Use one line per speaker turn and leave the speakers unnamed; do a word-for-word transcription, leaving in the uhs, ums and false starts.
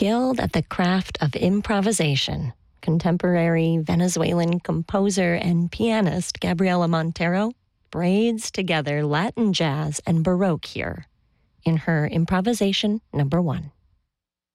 Skilled at the craft of improvisation, contemporary Venezuelan composer and pianist Gabriela Montero braids together Latin jazz and Baroque here in her improvisation number one.